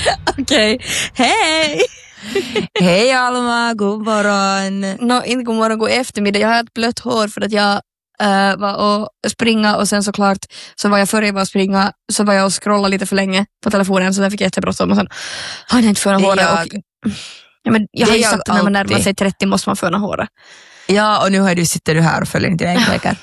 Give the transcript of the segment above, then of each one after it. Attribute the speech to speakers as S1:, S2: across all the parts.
S1: Okej. Hej!
S2: Hej Alma, god morgon.
S1: Inte god morgon, god eftermiddag. Jag har ett blött hår för att jag var och springa och sen såklart så var jag före jag var springa så var jag och scrolla lite för länge på telefonen så där fick jag jättebråttom och sen har jag inte föna håret. Jag har ju sagt att när man närmar sig 30 måste man föna håret.
S2: Ja, och nu sitter du här och följer inte dina äggläkar.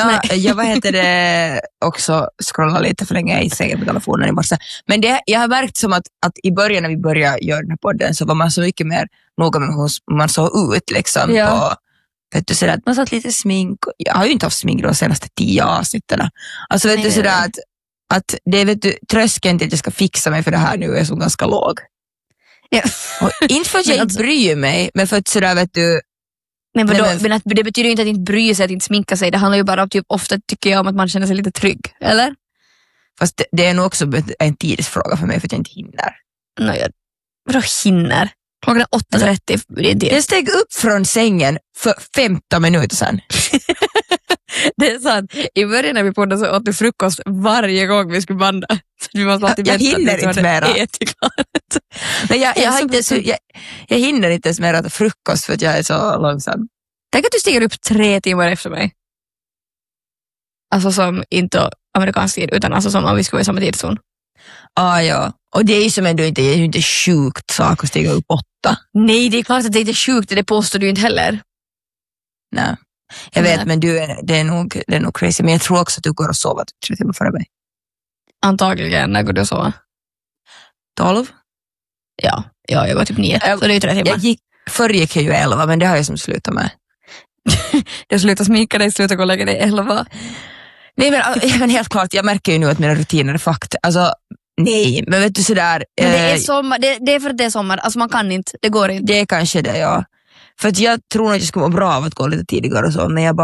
S2: Jag också scrolla lite för länge i sängen på telefonen i morse. Men jag har märkt som att i början när vi började göra den här podden så var man så mycket mer noga med hur man såg ut liksom.
S1: Ja.
S2: Vet du, sådär, att man satt lite smink. Jag har ju inte haft smink de senaste 10 avsnitten. Alltså vet du sådär att det vet du, tröskeln till att jag ska fixa mig för det här nu är så ganska låg.
S1: Ja.
S2: Och inte för att jag inte bryr mig, men för att sådär vet du.
S1: Men det betyder ju inte att inte bry sig, att inte sminka sig. Det handlar ju bara om typ, ofta tycker jag om att man känner sig lite trygg, eller?
S2: Fast det är nog också en tidsfråga för mig för att jag inte hinner.
S1: Vadå hinner? Klockan är 8:30.
S2: Jag steg upp från sängen för 15 minuter sedan.
S1: Det är sant. I början när vi poddade så åt du frukost varje gång vi skulle banda. Så vi måste alltid
S2: jag hinner inte mera. Men jag hinner inte ens mera till frukost för att jag är så långsam.
S1: Tänk att du stiger upp 3 timmar efter mig. Alltså som inte amerikansk tid utan alltså som om vi skulle vara i samma tidszon.
S2: Ja. Och det är ju som ändå inte sjukt sak att stiga upp 8.
S1: Nej, det är klart att det inte är sjukt. Det påstår du inte heller.
S2: Nej. Jag vet, men det är nog crazy. Men jag tror också att du går och sover 3 timmar före mig.
S1: Antagligen. När går du och sova?
S2: 12?
S1: Ja, jag går typ 9. Så det är ju 3 timmar.
S2: Förr gick jag ju 11, men det har jag som slutat med.
S1: Jag slutar sminka dig, slutar gå och lägga dig 11.
S2: Nej, men helt klart, jag märker ju nu att mina rutiner är fakt. Alltså, nej, men vet du sådär.
S1: Men det är sommar, det är för att det är sommar. Alltså man kan inte, det går inte.
S2: Det är kanske det, ja. För att jag tror att jag skulle må bra av att gå lite tidigare och så, men jag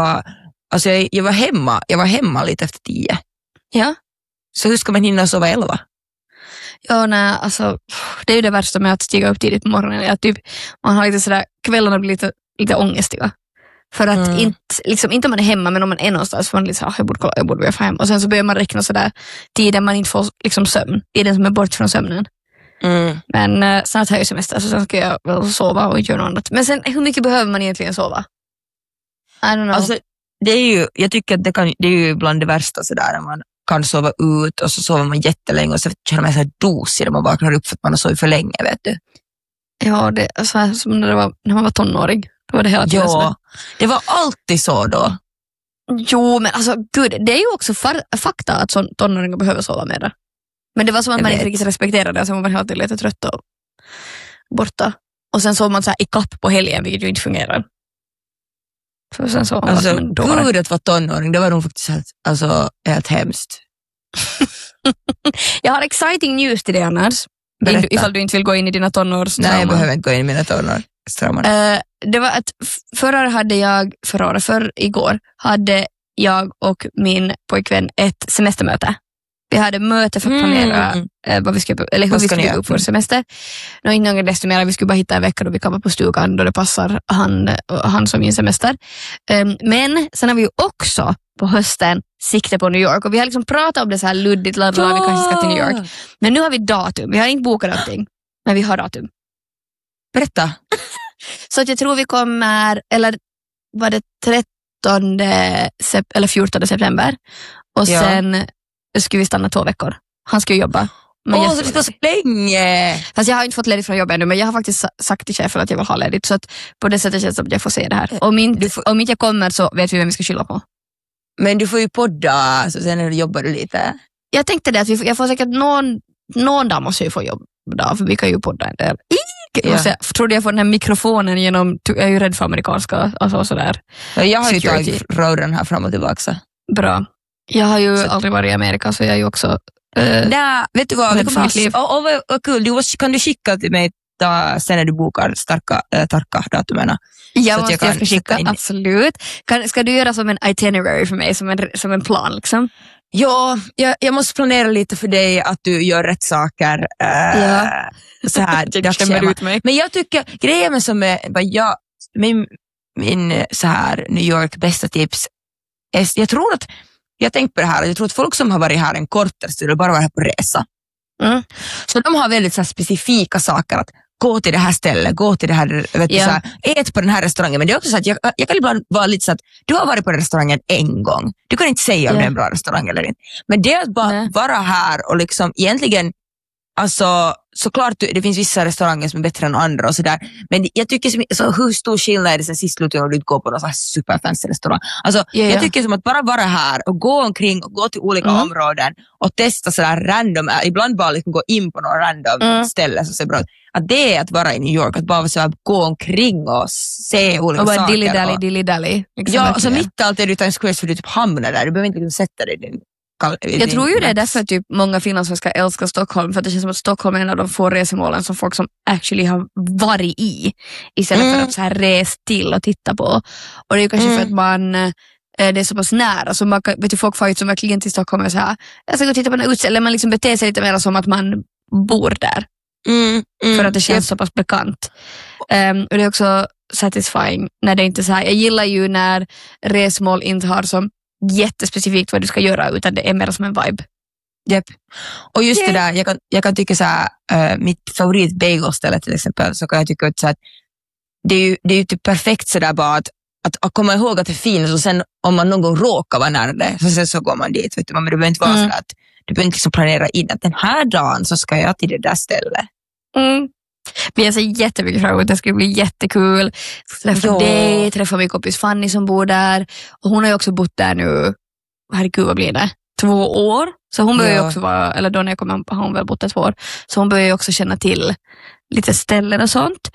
S2: var hemma lite efter 10.
S1: Ja.
S2: Så hur ska man hinna sova 11?
S1: Ja, nej, alltså det är ju det värsta med att stiga upp tidigt på morgonen. Att typ, man har lite sådär, kvällarna blir lite ångestiga. För att inte om man är hemma, men om man är någonstans får man lite såhär, jag borde få hem. Och sen så börjar man räkna sådär tiden man inte får liksom sömn. Tiden som är bort från sömnen. Men snart har jag ju semester så sen ska jag väl sova och inte göra något annat. Men sen, hur mycket behöver man egentligen sova? I don't know.
S2: Alltså, det är ju, jag tycker att det är ju bland det värsta sådär när man kan sova ut och så sover man jättelänge och så känner man sig dosig när man vaknar upp för att man har sovit för länge, vet du.
S1: Ja, det är så här, som när man var tonåring. Då var det hela tiden.
S2: Ja, det var alltid så då.
S1: Jo, men alltså gud, det är ju också fakta att tonåringar behöver sova mer. Men det var som att man inte riktigt respekterade det, så man var alltid lite trött och borta. Och sen sov man så här i kapp på helgen, vilket ju inte fungerar. Så sen så
S2: alltså, gud att vara tonåring, det var nog faktiskt helt hemskt.
S1: Jag har exciting news till dig annars. Ifall du inte vill gå in i dina tonårstrauman.
S2: Nej, jag behöver inte gå in i mina tonårstrauman.
S1: Det var att igår hade jag och min pojkvän ett semestermöte. Vi hade möte för att planera hur vi skulle gå upp för semester. Inte något desto mer, vi skulle bara hitta en vecka då vi kan vara på stugan då det passar han som min semester. Men sen har vi ju också på hösten sikte på New York och vi har liksom pratat om det så här luddigt, vi kanske ska till New York. Men nu har vi datum, vi har inte bokat någonting, men vi har datum.
S2: Berätta.
S1: Så att jag tror vi kommer, eller var det 13 eller 14 september och sen skulle vi stanna 2 veckor. Han ska ju jobba.
S2: Så det ska så länge.
S1: Fast jag har inte fått ledigt från jobbet ännu, men jag har faktiskt sagt till chefen att jag vill ha ledigt, så att på det sättet känns det som att jag får se det här. Om inte jag kommer så vet vi vem vi ska skylla på.
S2: Men du får ju podda, så sen jobbar du lite.
S1: Jag tänkte det, att jag får säkert någon dag måste jag få jobba, för vi kan ju podda en del. Ja. Så jag trodde jag får den här mikrofonen genom, jag är ju rädd för amerikanska, alltså sådär.
S2: Jag har ju tagit roaden här fram och tillbaka.
S1: Bra. Jag har ju aldrig varit i Amerika, så jag är ju också
S2: nej, vet du vad? Vad kul, kan du skicka till mig sen när du bokar starka datumen?
S1: Jag ska skicka, absolut. Ska du göra som en itinerary för mig, som en plan liksom?
S2: Ja, jag måste planera lite för dig att du gör rätt saker. Så här,
S1: jag stämmer ut mig.
S2: Men jag tycker, grejen som är min så här New York bästa tips är, jag har tänkt på det här, jag tror att folk som har varit här en kortare stund och bara varit här på resa, Så de har väldigt så här specifika saker att gå till det här stället, gå till det här, vet du, så här, ät på den här restaurangen. Men det är också så att jag kan ibland vara lite så att du har varit på den restaurangen en gång. Du kan inte säga om det är en bra restaurang eller inte. Men det att bara vara här och liksom egentligen, alltså såklart det finns vissa restauranger som är bättre än andra och sådär. Men jag tycker så hur stor skillnad är det sen sist slutligen om du inte går på någon så här superfancy restaurang. Alltså jag tycker som att bara vara här och gå omkring och gå till olika områden och testa sådär random, ibland bara liksom gå in på någon random ställe som ser bra ut. Att det är att vara i New York, att bara så här, gå omkring och se olika
S1: och bara
S2: saker.
S1: dilly-dally. Liksom
S2: ja, och så mitt i allt är du Times Square så du typ hamnar där. Du behöver inte liksom sätta dig i din.
S1: Jag tror ju det är därför att typ många finlandssvenskar älskar Stockholm, för att det känns som att Stockholm är en av de få resemålen som folk som actually har varit i istället för att så här res till och titta på. Och det är ju kanske för att man det är så pass nära, så man kan, vet du, folk får ut som verkligen till Stockholm och så här, jag ska gå och titta på den här utställningen, man liksom beter sig lite mer som att man bor där. För att det känns så pass bekant. Och det är också satisfying när det inte är så här. Jag gillar ju när resmål inte har som jättespecifikt vad du ska göra, utan det är mer som en vibe.
S2: Yep. Och just det där, jag kan tycka så här, mitt favorit bagelställe till exempel, så kan jag tycka så att det är ju typ perfekt så där bara att komma ihåg att det finns, och sen om man någon gång råkar vara nära det, så sen så går man dit, vet du, men det behöver inte vara så att du behöver inte liksom planera in att den här dagen så ska jag till det där stället.
S1: Men jag ser jättemycket fram emot, det ska bli jättekul. Träffa dig, träffa min kompis Fanny som bor där. Och hon har ju också bott där nu, herregud vad blir det? 2 år. Så hon börjar ju också vara, eller då när jag kommer har hon väl bott där 2 år. Så hon börjar ju också känna till lite ställen och sånt.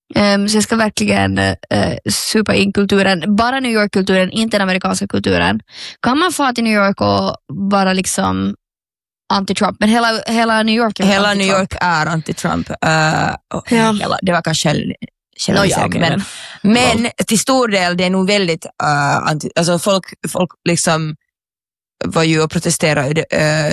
S1: Så jag ska verkligen supa in kulturen. Bara New York-kulturen, inte den amerikanska kulturen. Kan man få till New York och vara liksom anti-Trump, men hela New York är
S2: hela
S1: anti-Trump.
S2: New York är anti-Trump. Det var kanske men till stor del det är nog väldigt alltså folk liksom var ju och protesterade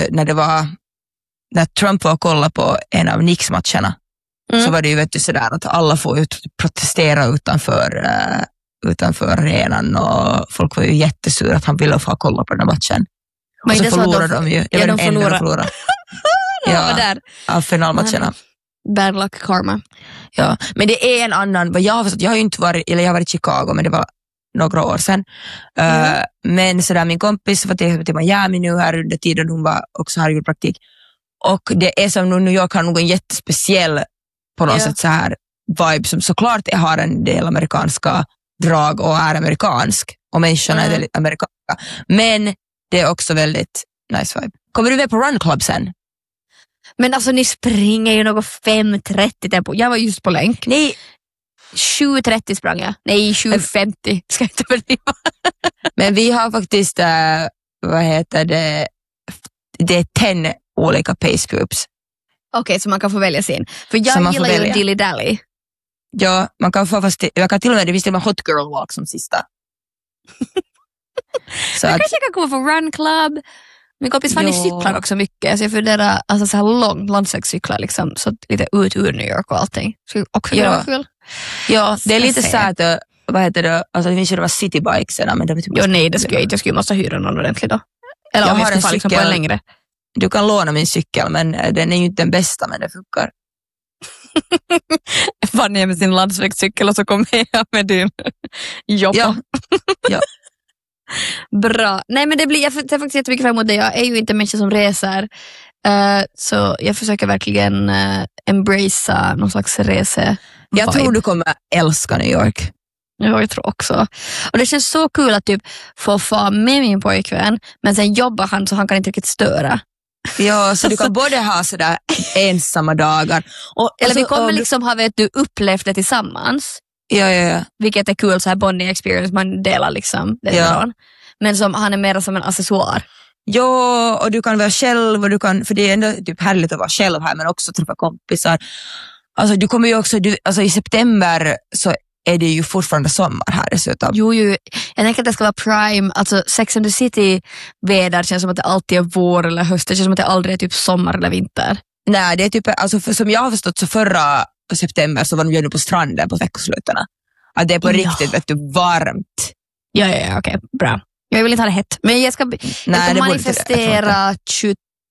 S2: när Trump var och kollade på en av Knicks-matcherna. Så var det ju, vet du, sådär att alla får ju protestera utanför arenan, och folk var ju jättesura att han ville få kolla på den här matchen. Och så förlorade de ju. Det var den enda de förlorade. Av finalmatcherna.
S1: Bad luck karma.
S2: Ja, men det är en annan, vad jag har förstått, jag har ju inte varit, eller jag har varit i Chicago, men det var några år sedan. Men sådär, min kompis var till Miami nu här under tiden hon var också här i praktik. Och det är som New York har någon jättespeciell på något sätt så här vibe som såklart har en del amerikanska drag och är amerikansk. Och människorna är väldigt amerikanska. Men det är också väldigt nice vibe. Kommer du med på Run Club sen?
S1: Men alltså ni springer ju något 5:30 tempo. Jag var just på länk. Nej, 7:30 sprang jag. Nej, 7:50 ska jag inte bedriva.
S2: Men vi har faktiskt, vad heter det? Det är 10 olika pace groups.
S1: Okej, så man kan få välja sin. För jag gillar ju Dilly Dally.
S2: Ja, man kan få fast, jag kan till och med, det finns till och med Hot Girl Walk som sista.
S1: Så jag kanske kan komma på Run Club. Min kompis Fanny cyklar också mycket. Så jag funderar, alltså så här långsträckscyklar liksom, så lite ut ur New York och allting. Så också kul.
S2: Ja, det är lite så att, vad heter det, alltså det finns ju de här citybikes. Men det typ
S1: nej, det skulle jag inte. Jag skulle måste hyra någon ordentlig då. Eller
S2: jag
S1: om
S2: har
S1: jag ska liksom på en längre.
S2: Du kan låna min cykel, men den är ju inte den bästa, men det funkar.
S1: Fanny med sin landsvägscykel och så kommer jag med din jobb.
S2: Ja.
S1: Bra. Nej, men jag ser faktiskt jättemycket fram emot det. Jag är ju inte en människa som reser. Så jag försöker verkligen embracea någon slags rese.
S2: Jag tror du kommer älska New York.
S1: Ja, jag tror också. Och det känns så kul att typ få få med min pojkvän, men sen jobbar han så han kan inte riktigt störa.
S2: Ja, så du kan både ha sådär ensamma dagar.
S1: Eller vi kommer liksom ha upplevt det tillsammans.
S2: Ja.
S1: Vilket är kul, så här bonding experience, man delar liksom det med. Men som han är mer som en accessoar.
S2: Ja, och du kan vara själv, och du kan, för det är ändå typ härligt att vara själv här, men också träffa kompisar. Alltså du kommer ju också, alltså i september så är det ju fortfarande sommar här dessutom.
S1: Jo, jag tänker att det ska vara prime, alltså Sex and the City-väder känns som att det alltid är vår eller höst, det känns som att det aldrig är typ sommar eller vinter.
S2: Nej, det är typ, alltså som jag har förstått så förra september så var de ju nu på stranden på veckoslutena. Att det är på riktigt, vet du, varmt.
S1: Ja, okej, bra. Jag vill inte ha det hett, men jag ska manifestera 23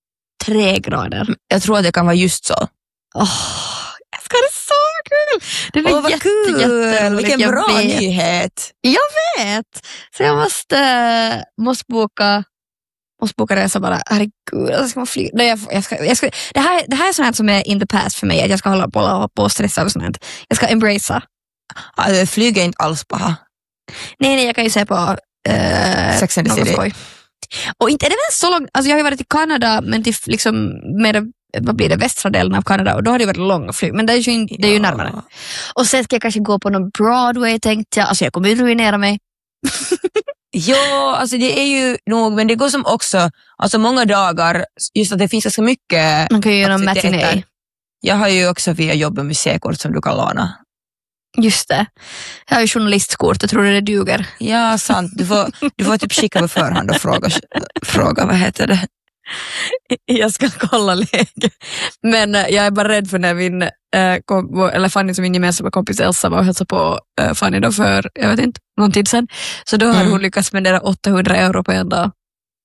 S1: 3 grader.
S2: Jag tror att det kan vara just så.
S1: Jag ska det så kul. Det var
S2: vad kul. Vilken bra nyhet.
S1: Jag vet. Så jag måste boka resa bara. Herregud, alltså ska man flyga? Nej, det här är sånt som är in the past för mig. Att jag ska hålla på och stressa och sånt. Jag ska embracea.
S2: Flyga är inte alls paha.
S1: Nej, jag kan ju säga på
S2: Sex and the City.
S1: Och inte är det väl så långt. Alltså jag har ju varit i Kanada, men till liksom med vad blir det, västra delen av Kanada, och då har det varit långa flyg, men det är ju närmare. Och sen ska jag kanske gå på någon Broadway, tänkte jag. Alltså jag kommer ju ruinera mig.
S2: Ja, alltså det är ju nog, men det går som också, alltså många dagar, just att det finns ganska mycket.
S1: Man kan ju göra en matiné.
S2: Jag har ju också via jobb och museikort som du kan låna.
S1: Just det. Jag har ju journalistkort, jag tror det duger.
S2: Ja, sant. Du får typ skicka på förhand och fråga vad heter det?
S1: Jag ska kolla läge. Men jag är bara rädd för när eller Fanny som min gemensamma kompis Elsa var och hälsade på Fanny då för, jag vet inte, någon tid sedan. Så då har hon lyckats spendera 800 euro på en dag.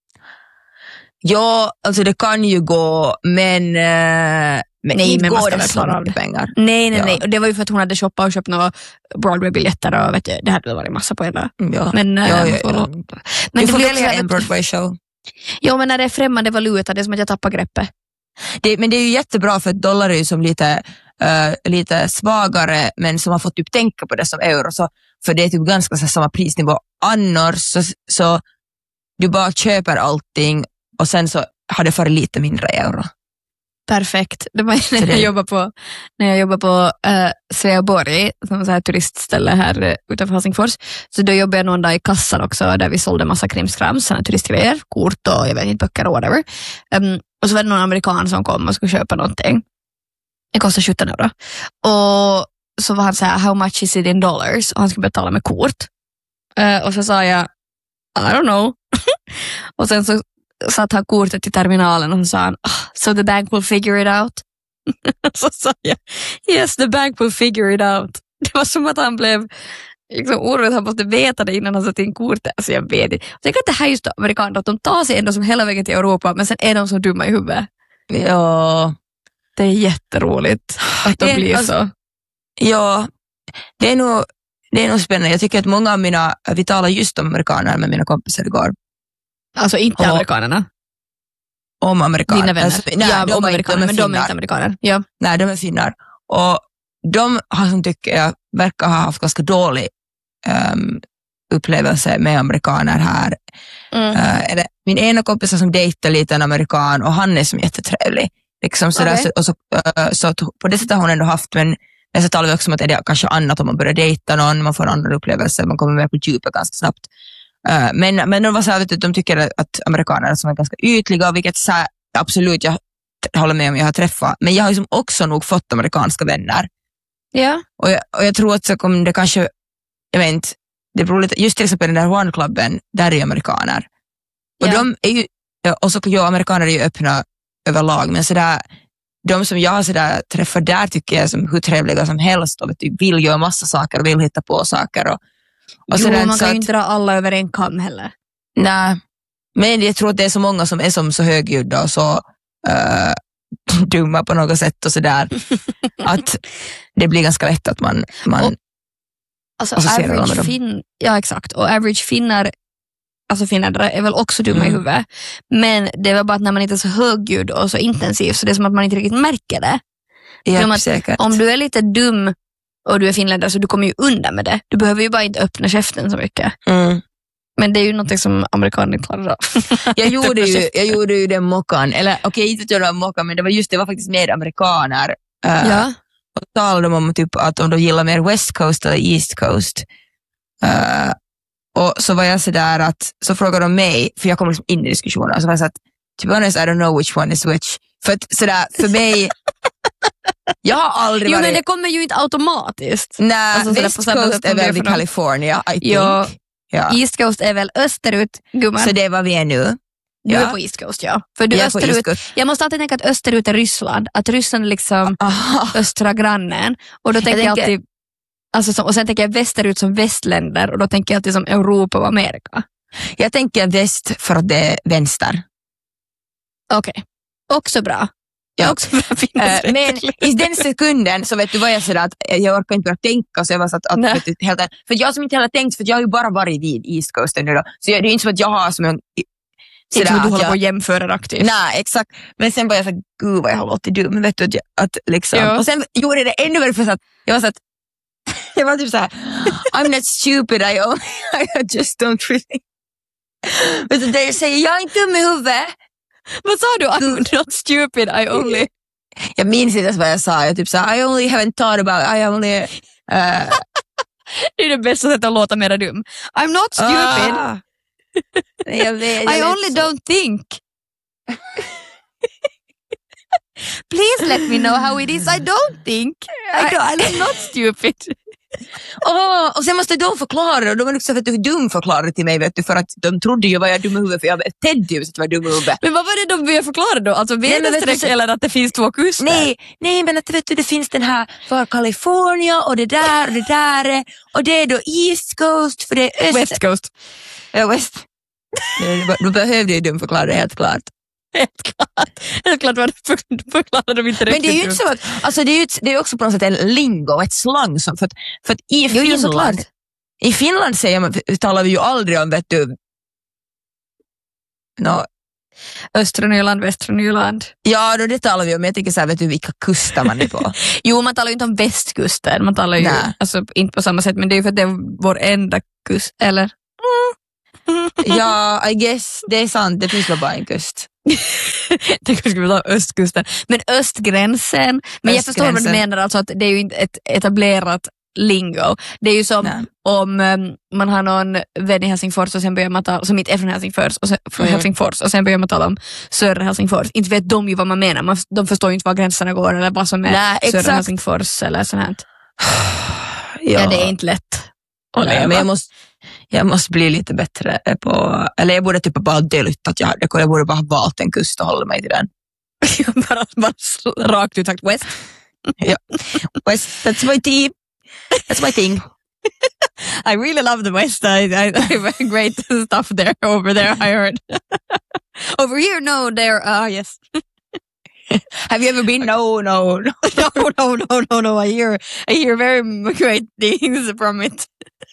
S2: Ja, alltså det kan ju gå, men
S1: nej, men
S2: går
S1: man ska
S2: det
S1: väl klara av det.
S2: Pengar.
S1: Nej. Och det var ju för att hon hade shoppat och köpt några Broadway-biljetter och vet du, det hade varit massa på en dag.
S2: Ja.
S1: Men
S2: du får välja en Broadway-show.
S1: Ja, men när det är främmande valuta, det är som att jag tappar greppet.
S2: Men det är ju jättebra för att dollar är ju som lite svagare, men som har fått typ tänka på det som euro, så för det är typ ganska så samma prisnivå. Annars så du bara köper allting och sen så har det för lite mindre euro.
S1: Perfekt. Det var när jag jobbade på Sveaborg, som är ett turistställe här utanför Helsingfors. Så då jobbade jag någon dag i kassan också, där vi sålde massa krimskrams, såna turistgrejer, kort och jag vet inte, böcker och whatever. Och så var det någon amerikan som kom och skulle köpa någonting. Det kostar 17 euro. Och så var han så här, how much is it in dollars? Och han skulle betala med kort. Och så sa jag, I don't know. Och sen så satt han kortet i terminalen och så sa han, so the bank will figure it out. Så sa jag, yes, the bank will figure it out. Det var som att han blev liksom orolig att han måste veta det innan han satt in kortet. Alltså jag vet inte. Jag tycker att det här är just amerikaner, att de tar sig ändå som hela vägen till Europa, men sen är de så dumma i huvudet.
S2: Ja.
S1: Det är jätteroligt att de blir så.
S2: Ja, det är nog spännande. Jag tycker att många av vi talar just om amerikaner med mina kompisar igår.
S1: Alltså inte amerikanerna.
S2: Om amerikaner.
S1: Dina vänner.
S2: Alltså, nej,
S1: om amerikaner, men de är inte amerikaner. Ja.
S2: Nej, de är finnar. Och de har, som tycker jag, verkar ha haft ganska dålig upplevelse med amerikaner här. Min ena kompis som dejtar lite en amerikan, och han är som jättetrevlig. Liksom sådär, okay. Så på det sättet har hon ändå haft, men så talar vi också om att det är kanske annat om man börjar dejta någon, man får en annan upplevelse, man kommer med på djupet ganska snabbt. Men de var så här, vet du, de tycker att amerikaner som är ganska ytliga, vilket så här, absolut jag håller med om, jag har träffat, men jag har liksom också nog fått amerikanska vänner.
S1: Ja.
S2: Och jag tror att så kommer det kanske, jag vet inte, det beror lite, just till exempel den där One-klubben, där är ju amerikaner. Och de är ju, och så amerikaner är ju öppna överlag, men sådär, de som jag har sådär träffat där tycker jag som hur trevliga som helst och vill göra massa saker och vill hitta på saker. Och
S1: jo, man kan ju inte dra alla över en kam heller.
S2: Nej, men jag tror att det är så många som är som så högljudda och så dumma på något sätt och sådär att det blir ganska lätt att man
S1: alltså average ja exakt, och average finnar, alltså finnar är väl också dumma i huvudet, men det är väl bara att när man inte är så högljudd och så intensiv, så det är som att man inte riktigt märker det. Om du är lite dum och du är finländare, så du kommer ju undan med det. Du behöver ju bara inte öppna käften så mycket. Men det är ju något som amerikaner inte klarar av.
S2: Jag gjorde ju den mockan, eller okej, inte att jag gjorde mockan, men det var faktiskt med amerikaner. Och talade de om typ att om de gillar mer West Coast eller East Coast. Och så var jag sådär att, så frågade de mig, för jag kom liksom in i diskussionen, och så var jag så att, to be honest, I don't know which one is which. För att sådär, för mig, jag har aldrig varit...
S1: Jo, men det kommer ju inte automatiskt.
S2: Nej,
S1: alltså,
S2: West Coast är väl vid California, I think.
S1: Ja. East Coast är väl österut, gumman.
S2: Så det var vi är nu.
S1: Du är på East Coast, ja. För du österut, jag måste alltid tänka att österut är Ryssland. Att Ryssland är liksom östra grannen. Och då tänker jag alltid... Alltså, och sen tänker jag västerut som västländer, och då tänker jag alltid som Europa och Amerika.
S2: Jag tänker väst för att det är vänster.
S1: Okej. Också bra. Ja. Också bra
S2: men i den sekunden så vet du vad jag säger att jag orkar inte börja tänka så jag var så att vet du, helt, för jag som inte heller tänkt för jag har ju bara varit vid East Coasten nu då så det är inte som att jag har som en
S1: inte som att du håller på att jämföra aktivt.
S2: Nej, exakt. Men sen var jag så här, gud vad jag har låtit dum vet du att liksom och sen gjorde det ännu värre för att jag var så att jag var typ så här I'm not stupid I just don't really vet du det jag säger jag är inte dum i huvudet.
S1: Vad sa du? I'm not stupid, I only...
S2: Jag minns inte vad jag sa. Jag typ sa, I only haven't thought about... I only...
S1: Det är det bästa sättet att låta mera dum. I'm not stupid.
S2: Jag vet
S1: I only don't think. Please let me know how it is. I don't think. I'm not stupid.
S2: Och sen måste de förklara och de var också för att du dumförklarade till mig vet du, för att de trodde ju var jag dum i huvudet för jag tedde ju att jag var dum i huvudet.
S1: Men vad var det de ville förklara då? Alltså vedensträck eller att det finns 2 kuster?
S2: Nej men att vet du, det finns den här för California och det där och det är då East Coast för det är öst.
S1: West Coast.
S2: Ja, West. Då behövde ju dumförklara det helt klart.
S1: Helt klart vad det förklarar de inte riktigt.
S2: Men det är ju inte så att, alltså det är också på något sätt en lingo, ett slang som, för att i Finland talar vi ju aldrig om vet du
S1: östra Nyland, västra Nyland.
S2: Ja, då det talar vi om. Jag tänker så här, vet du vilka kuster man är på?
S1: Jo, man talar ju inte om västkusten. Man talar ju alltså, inte på samma sätt, men det är ju för att det är vår enda kust, eller?
S2: Ja, I guess, det är sant. Det finns bara en kust.
S1: Det skulle vi ta östkusten. Men östgränsen. Men jag förstår vad du menar, alltså att det är ju inte ett etablerat lingo. Det är ju som om man har någon vän i Helsingfors och sen börjar man tala, som inte är från Helsingfors och från Helsingfors och sen börjar man tala om södra Helsingfors. Inte vet de ju vad man menar. De förstår ju inte var gränserna går eller vad som är södra Helsingfors eller sånt här. Ja, det är inte lätt.
S2: Nej, men jag måste bli lite bättre på, eller jag borde typ bara dela att jag borde bara ha valt en kust och hålla mig till den.
S1: bara rakt ut sagt West.
S2: Ja. West, that's my team. That's my thing.
S1: I really love the West. I great stuff there over there, I heard. Over here, no, there, yes.
S2: Have you ever been? No.
S1: No. I hear very great things from it.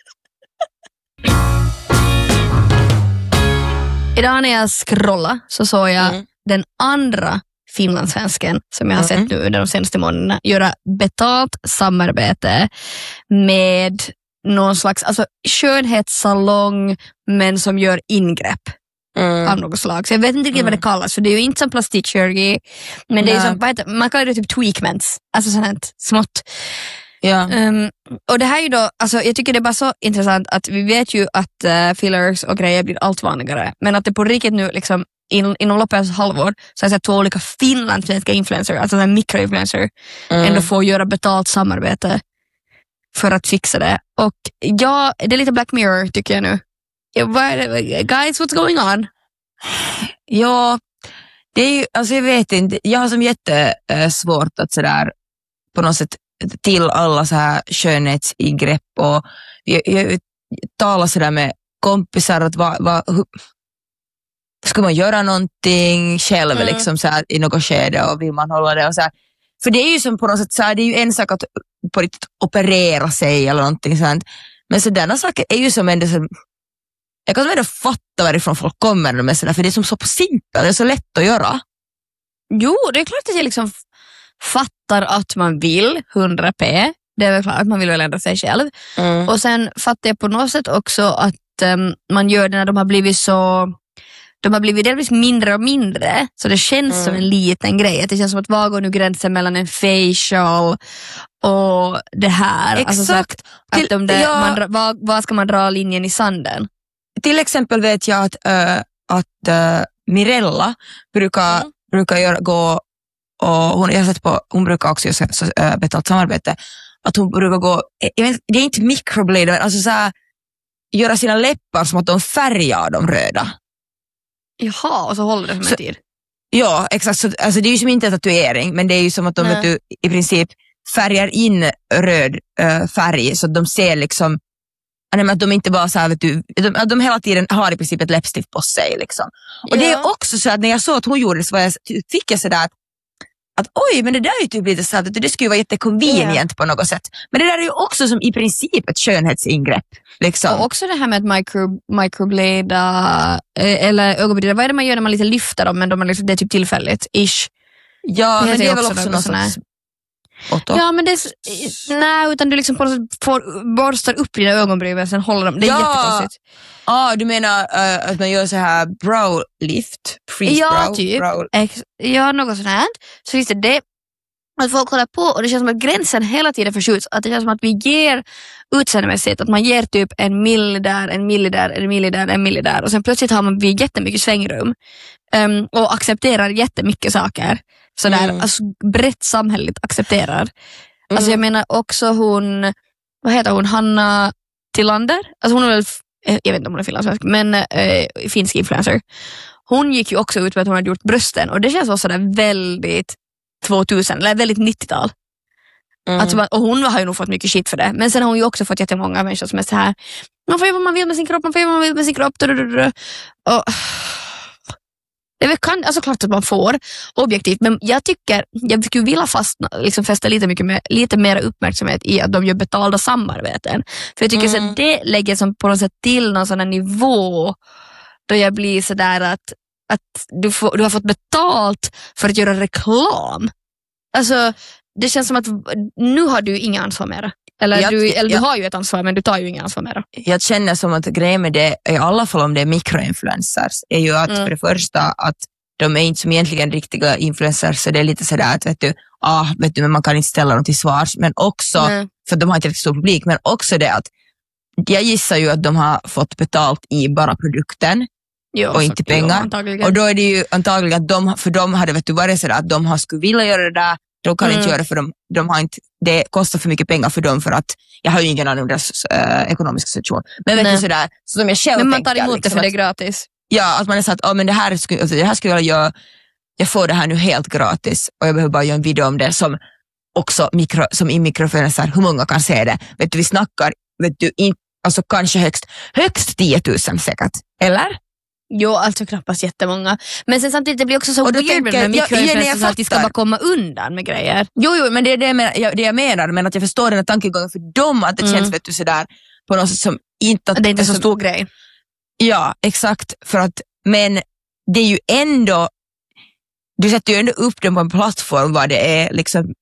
S1: Idag när jag scrollade så såg jag den andra finlandssvensken som jag har sett nu under de senaste månaderna göra betalt samarbete med någon slags skönhetssalong men som gör ingrepp av något slag. Så jag vet inte riktigt vad det kallas, för det är ju inte som plastikkirurgi, men det är ju som, man kallar det typ tweakments, alltså sånt här smått.
S2: Ja.
S1: Och det här är ju då, alltså jag tycker det är bara så intressant att vi vet ju att fillers och grejer blir allt vanligare, men att det på riktigt nu liksom inom loppet av halvår så har jag sett 2 olika finlandssvenska influencer, alltså en mikroinfluencer, ändå får göra betalt samarbete för att fixa det. Och ja, det är lite Black Mirror tycker jag nu. Guys, what's going on?
S2: Ja, det är ju, alltså jag vet inte, jag har som jättesvårt att sådär på något sätt till alla så här skönhetsingrepp och jag talar sådär med kompisar att ska man göra någonting själv liksom så här, i något skede och vill man hålla det och så här. För det är ju som på något sätt så här, det är ju en sak att på riktigt operera sig eller någonting sånt, men så denna saker är ju som ändå så, jag kan ändå fatta varifrån folk kommer med sådär, för det är som så på simpelt, det är så lätt att göra.
S1: Jo, det är klart att jag liksom fattar att man vill 100p. Det är väl klart att man vill väl ändra sig själv. Och sen fattar jag på något sätt också att man gör det när de har blivit delvis mindre och mindre. Så det känns som en liten grej. Att det känns som att vad går nu gränsen mellan en facial och det här?
S2: Exakt.
S1: Alltså vad ska man dra linjen i sanden?
S2: Till exempel vet jag att Mirella brukar gå och jag har sett på, hon brukar också göra betalt samarbete, att hon brukar gå, det är inte microblade, alltså så här, göra sina läppar som att de färgar dem röda.
S1: Jaha, och så håller det för en tid.
S2: Ja, exakt. Så, alltså det är ju som inte en tatuering, men det är ju som att de vet du, i princip färgar in röd färg så att de ser liksom att de inte bara så här, vet du, att de hela tiden har i princip ett läppstift på sig liksom. Och det är också så att när jag såg att hon gjorde det så fick jag sådär att oj, men det där är ju typ lite så att det skulle ju vara jätteconvenient på något sätt. Men det där är ju också som i princip ett skönhetsingrepp. Liksom.
S1: Och också det här med att microblada eller ögonbryn, vad är det man gör när man lite lyfter dem men de är liksom, det är typ tillfälligt, ish.
S2: Ja, men det är väl också något sånt.
S1: Ja, men det är nej, utan du liksom borstar upp dina ögonbryn och sen håller dem. Det är jättekonstigt.
S2: Ja, du menar att man gör så här brow lift, freeze brow?
S1: Typ.
S2: Brow.
S1: Ja, något sånt här. Så visst är det att folk håller på och det känns som att gränsen hela tiden förskjuts. Att det känns som att vi ger utseendemässigt, att man ger typ en milli där och sen plötsligt har man jättemycket svängrum och accepterar jättemycket saker. Sådär, alltså brett samhälligt accepterar. Alltså jag menar också hon, vad heter hon, Hanna Tillander? Alltså hon är väl, jag vet inte om hon är finlandssvensk, men finsk influencer. Hon gick ju också ut med att hon hade gjort brösten och det känns också sådär väldigt 2000, eller väldigt 90-tal. Alltså, och hon har ju nog fått mycket shit för det. Men sen har hon ju också fått jättemånga människor som är så här: man får göra vad man vill med sin kropp, och det är väl alltså klart att man får objektivt, men jag tycker jag skulle vilja fästa lite mer uppmärksamhet i att de gör betalda samarbeten. För jag tycker att det lägger som på något sätt till någon sån här nivå då jag blir så där att du har fått betalt för att göra reklam. Alltså det känns som att nu har du inga ansvar mer. Eller du har ju ett ansvar, men du tar ju inga ansvar mer.
S2: Jag känner som att grejen med det, i alla fall om det är mikroinfluencers, är ju att för det första att de är inte som egentligen riktiga influencers, så det är lite sådär att vet du, men man kan inte ställa dem till svars, men också för de har inte riktigt stor publik, men också det att jag gissar ju att de har fått betalt i bara produkten. Jo, och inte pengar. Och då är det ju antagligen att för dem hade varit sådär att de skulle vilja göra det där. De kan inte göra det för de har inte, det kostar för mycket pengar för dem för att jag har ju ingen aning om deras ekonomiska situation. Men vet du sådär, så som jag själv
S1: men man tar
S2: tänker,
S1: emot
S2: liksom,
S1: det för det är gratis.
S2: Ja, att man är så att men det här skulle jag göra, jag får det här nu helt gratis och jag behöver bara göra en video om det som också som i mikroföreningar, hur många kan se det? Vet du, vi snackar, vet du, alltså kanske högst 10 000 säkert, eller?
S1: Jo, alltså knappast jättemånga. Men sen samtidigt, det blir också så weird med mikroinfluencers att de ska bara komma undan med grejer.
S2: Jo, men det är det jag menar, men att jag förstår den här tankegången för dem, att det känns vet du, sådär på något sätt som inte...
S1: Att det är inte så stor grej.
S2: Ja, exakt. För att, men det är ju ändå... Du sätter ju ändå upp den på en plattform vad det är liksom...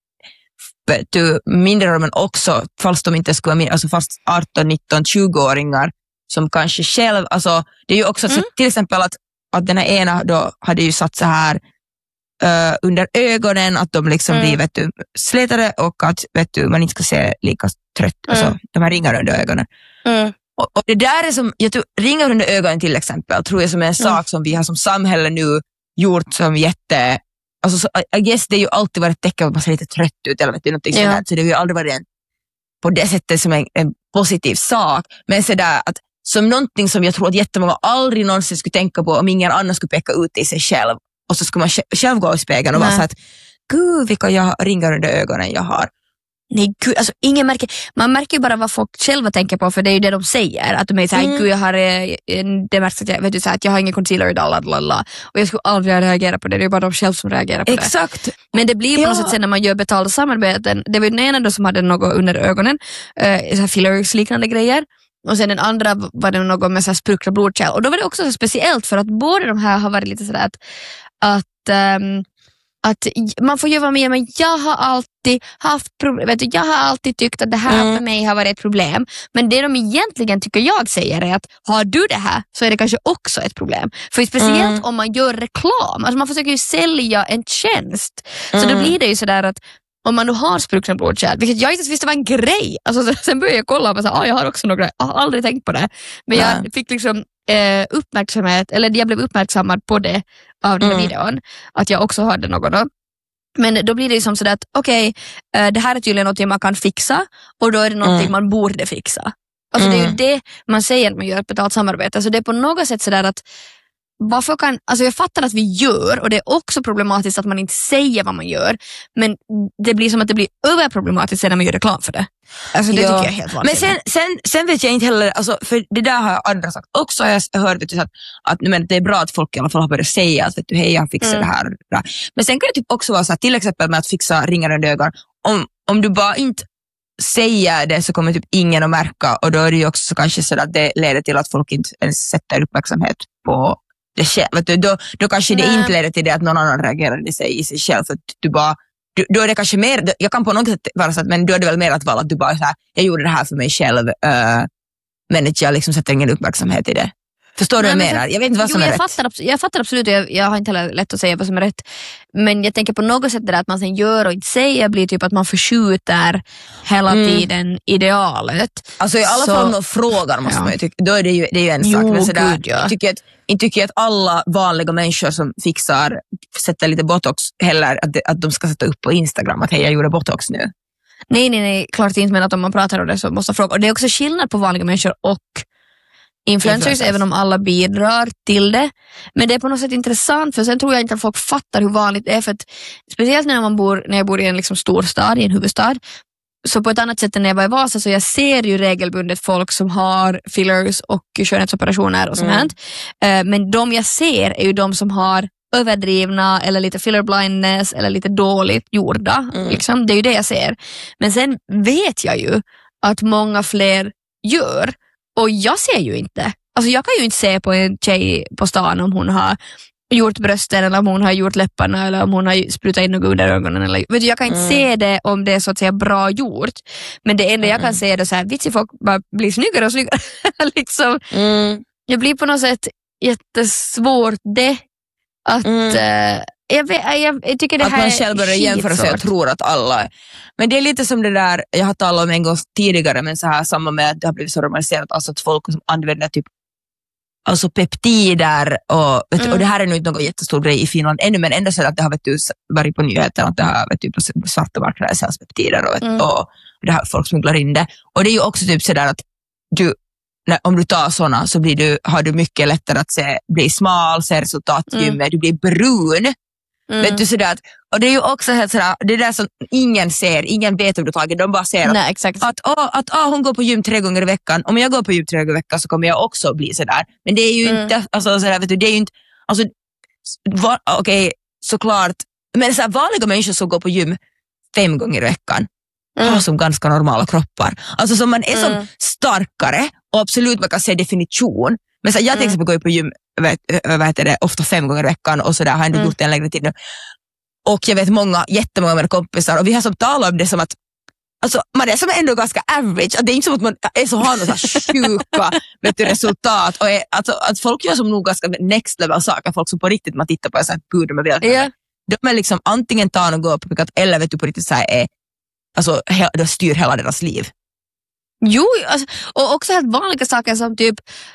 S2: Du, mindre men också, fast de inte skulle vara alltså fast 18, 19, 20-åringar som kanske själv, alltså det är ju också så, till exempel att den här ena då hade ju satt så här under ögonen att de liksom blir vet du, slätade och att vet du, man inte ska se lika trött, alltså de här ringar under ögonen. Och det där är som, jag tror, ringar under ögonen till exempel, tror jag som är en sak som vi har som samhälle nu gjort som alltså så, I guess det är ju alltid varit ett tecken att man ser lite trött ut eller vet du, någonting sådär, så det har ju aldrig varit på det sättet som en positiv sak, men sådär att som någonting som jag tror att jättemånga aldrig någonsin skulle tänka på om ingen annan skulle peka ut i sig själv, och så skulle man själv gå i spegeln och vara så att gud vilka ringar under ögonen jag har.
S1: Nej gud, alltså man märker ju bara vad folk själva tänker på, för det är ju det de säger, att de är såhär, gud jag har det märks att jag, vet du, så att jag har ingen concealer idag, och jag skulle aldrig reagera på det, det är bara de själv som reagerar på
S2: det.
S1: Men det blir på något sätt sen när man gör betalda samarbeten, det var den ena då som hade något under ögonen, så här fillers liknande grejer. Och sen den andra var det något med så här spruckna blodkärl. Och då var det också så speciellt för att båda de här har varit lite sådär att man får ju vara med, men jag har alltid haft problem, vet du, jag har alltid tyckt att det här för mig har varit ett problem. Men det de egentligen tycker jag säger är att har du det här så är det kanske också ett problem. För speciellt om man gör reklam, alltså man försöker ju sälja en tjänst. Så då blir det ju sådär att om man nu har spruckna blodkärl, vilket jag inte visste var en grej. Alltså, sen började jag kolla och sa, jag har också några, jag har aldrig tänkt på det. Men jag fick liksom uppmärksamhet, eller jag blev uppmärksammad på det av den här videon, att jag också hade något då. Men då blir det ju som sådär att okej, det här är tydligen något man kan fixa, och då är det något man borde fixa. Alltså det är ju det man säger att man gör ett betalt samarbete. Så det är på något sätt sådär att varför kan, alltså jag fattar att vi gör, och det är också problematiskt att man inte säger vad man gör, men det blir som att det blir överproblematiskt när man gör reklam för det. Alltså det tycker jag är helt vanligt.
S2: Men sen vet jag inte heller, alltså, för det där har jag andra sagt också. Jag hörde att det är bra att folk i alla fall har börjat säga att vet du, hej, jag fixar det här. Men sen kan det typ också vara så att till exempel med att fixa ringar under ögon, om du bara inte säger det så kommer typ ingen att märka, och då är det ju också så kanske så att det leder till att folk inte ens sätter uppmärksamhet på det själv. Då kanske det inte leder till det att någon annan reagerar i sig själv, för att du bara då är det kanske mer, jag kan på något sätt vara så att, men då är det väl mer att vara att du bara så här, jag gjorde det här för mig själv, men att jag liksom sätter ingen uppmärksamhet i det. Förstår du vad jag menar? Jag vet inte vad som är rätt.
S1: Jag fattar absolut, jag har inte heller lätt att säga vad som är rätt. Men jag tänker på något sätt det där att man sen gör och inte säger blir typ att man förskjuter hela tiden idealet.
S2: Alltså i alla fall om någon frågar måste man ju tycka, då är det ju en sak. Men sådär,
S1: gud, ja.
S2: Jag tycker att alla vanliga människor som sätter lite botox heller att de ska sätta upp på Instagram att hej, jag gjorde botox nu.
S1: Nej, klart inte, men att om man pratar om det så måste man fråga. Och det är också skillnad på vanliga människor och influencers, även om alla bidrar till det. Men det är på något sätt intressant, för sen tror jag inte att folk fattar hur vanligt det är, för att speciellt när jag bor i en liksom stor stad, i en huvudstad, så på ett annat sätt än när jag var i Vasa, så jag ser ju regelbundet folk som har fillers och skönhetsoperationer och sånt här. Men de jag ser är ju de som har överdrivna eller lite filler blindness eller lite dåligt gjorda. Liksom. Det är ju det jag ser. Men sen vet jag ju att många fler gör. Och jag ser ju inte. Alltså jag kan ju inte se på en tjej på stan om hon har gjort brösten eller om hon har gjort läpparna eller om hon har sprutat in något under ögonen. Eller, vet du, jag kan inte se det om det är så att säga bra gjort. Men det enda jag kan se är det så här, vitsig folk bara blir snyggare och snyggare. liksom. Det blir på något sätt jättesvårt det att... Jag tycker det
S2: att
S1: här
S2: man själv börjar jämföra sig och tror att alla... Men det är lite som det där, jag har talat om en gång tidigare, men så här samma med att det har blivit så normaliserat, alltså att folk som använder typ alltså peptider och det här är nog inte någon jättestor grej i Finland ännu, men ändå så att det har varit på nyheterna att det har varit typ på svarta marknaden säljs peptider och det här folk smugglar in det. Och det är ju också typ sådär att om du tar sådana så har du mycket lättare att bli smal, se resultat du blir brun. Vet du, sådär att, och det är ju också helt sådär, det är där som ingen ser, ingen vet överhuvudtaget, de bara ser att hon går på gym 3 gånger i veckan, om jag går på gym 3 gånger i veckan så kommer jag också bli sådär, men det är ju inte, alltså sådär, vet du, det är ju inte, alltså okej, såklart, men såhär vanliga människor som går på gym 5 gånger i veckan har som ganska normala kroppar, alltså som man är som starkare och absolut man kan se definition, men så jag till exempel går ju på gym ofta 5 gånger i veckan och sådär har ändå gjort det en längre tid nu. Och jag vet jättemånga av mina kompisar och vi har som talat om det som att alltså, man är som ändå ganska average, att det är inte som att man är så har några sjuka resultat och alltså, att folk gör som nog ganska next level saker, folk som på riktigt man tittar på och säger gud de är väldigt de är liksom antingen tar och går på eller vet du på riktigt så här är alltså det styr hela deras liv.
S1: Jo, alltså, och också helt vanliga saker som typ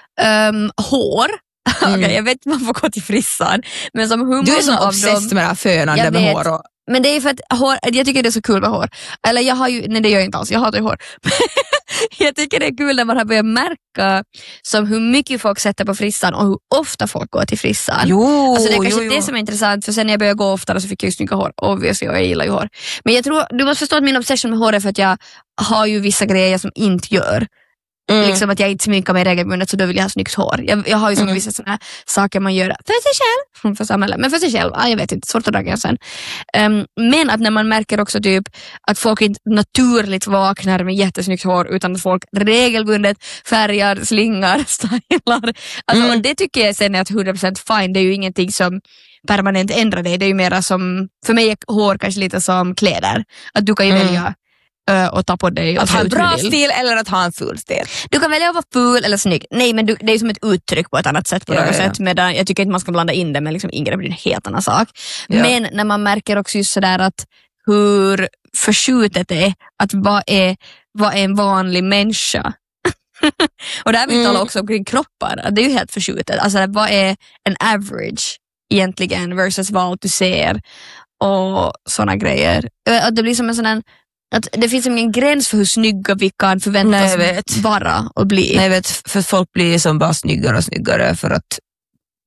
S1: hår. Okay, jag vet inte, man får gå till frissan, men som hur
S2: du är så obsessed med det här fönande med hår
S1: men det är för att hår, jag tycker det är så kul med hår, eller jag har ju, nej det gör jag inte alls, jag hatar ju hår. Jag tycker det är kul när man har börjat märka som hur mycket folk sätter på frissan och hur ofta folk går till frissan. Alltså det är kanske det som är intressant, för sen när jag började gå oftare så fick jag ju snygga hår, obviously, och jag gillar ju hår. Men jag tror, du måste förstå att min obsession med hår är för att jag har ju vissa grejer jag som inte gör. Liksom att jag inte sminkar mig regelbundet, så då vill jag ha snyggt hår. Jag har ju som vissa sådana saker man gör för sig själv, för samhället, men för sig själv, jag vet inte, svårt att dra gränsen. Men att när man märker också typ att folk inte naturligt vaknar med jättesnyggt hår, utan att folk regelbundet färgar, slingar, stylar. Alltså, och det tycker jag sen är att 100% fine, det är ju ingenting som permanent ändrar det är ju mera som, för mig är hår kanske lite som kläder, att du kan ju välja och ta på dig
S2: att ha en bra stil eller att ha en ful stil.
S1: Du kan välja att vara ful eller snygg. Nej, men det är som ett uttryck på ett annat sätt på något sätt. Medan jag tycker inte man ska blanda in det med liksom ingrepp, det är en helt annan sak. Men när man märker också just sådär att hur förskjutet det är att vad är en vanlig människa. Och där vi talar också omkring kroppar. Det är ju helt förskjutet. Alltså vad är en average egentligen versus vad du ser och såna grejer. Att det blir som en sån här att det finns ingen gräns för hur snygga vi kan förväntas vara och bli.
S2: Nej, jag vet, för folk blir som bara snyggare och snyggare för att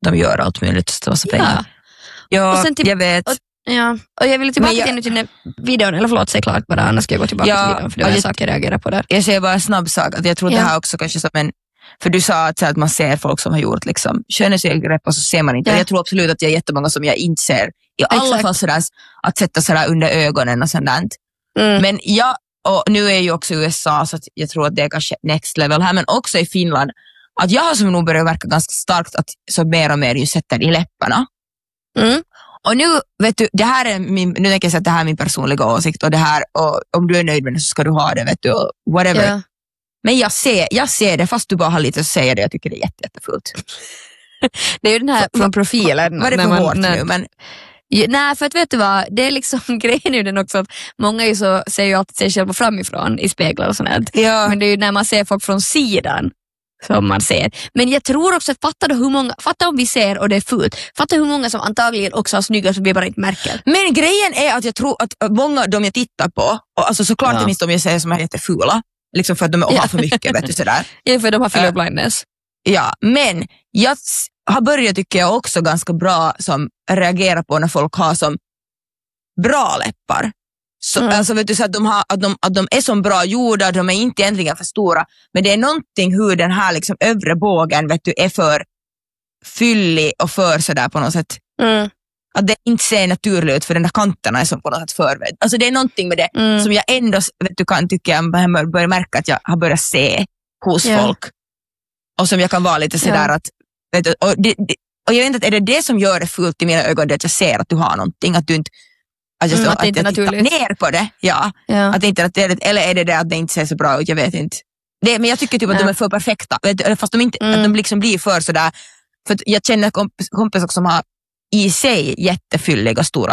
S2: de gör allt möjligt för massa pengar. Ja, jag vet.
S1: Och jag vill tillbaka till den här videon, eller förlåt, säg klart bara, annars ska jag gå tillbaka till videon, för det var en sak jag reagerar på där.
S2: Jag säger bara en snabb sak, att jag tror det här också kanske som en, för du sa att man ser folk som har gjort liksom skönhetsingrepp och så ser man inte. Jag tror absolut att jag är jättemånga som jag inte ser. I alla fall sådär, att sätta sådär under ögonen och sånt. Men och nu är ju också USA, så att jag tror att det är kanske next level här, men också i Finland, att jag har som nog börjat verka ganska starkt att så mer och mer ju sätter i läpparna. Och nu, vet du, det här är nu tänker jag säga att det här är min personliga åsikt, och det här, och om du är nöjd med det så ska du ha det, vet du, och whatever. Men jag ser det, fast du bara har lite att säga det, jag tycker det är jättefult.
S1: Det är ju den här från profilen.
S2: Var det för hårt nu? Men...
S1: Nej, för att vet du vad, det är liksom grejen är den också att många ju så ser ju alltid sig själva framifrån i speglar och sånt. Men det är ju när man ser folk från sidan som man ser. Men jag tror också att fatta om vi ser och det är fult. Fatta hur många som antagligen också har snygga som vi bara inte märker.
S2: Men grejen är att jag tror att många av dem jag tittar på, och alltså såklart det finns de jag säger som är jättefula, liksom för att de har för mycket, vet du, sådär.
S1: Ja, för de har filler blindness.
S2: Ja, men jag har börjat, tycker jag, också ganska bra som reagerar på när folk har som bra läppar. Så, alltså vet du, så att de är som bra gjorda, de är inte egentligen för stora, men det är någonting hur den här liksom övre bågen, vet du, är för fyllig och för sådär på något sätt. Att det inte ser naturligt ut, för den där kanterna är som på något sätt förvänd. Alltså det är någonting med det som jag ändå, vet du, kan tycka jag börjar märka att jag har börjat se hos folk. Och som jag kan vara lite sådär att, vet du, och jag vet inte, är det det som gör det fult i mina ögon, det att jag ser att du har någonting, att du inte att jag tittar ner på det. Att inte, eller är det att det inte ser så bra ut, jag vet inte. Men jag tycker typ att de är för perfekta, fast de inte, att de liksom blir för sådär, för jag känner kompisar som har i sig jättefylliga stora